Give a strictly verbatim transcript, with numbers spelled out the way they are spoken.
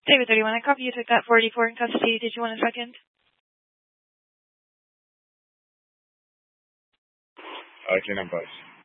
David thirty-one, I copy you took that four eighty-four in custody. Did you want a second? Uh, can I bus?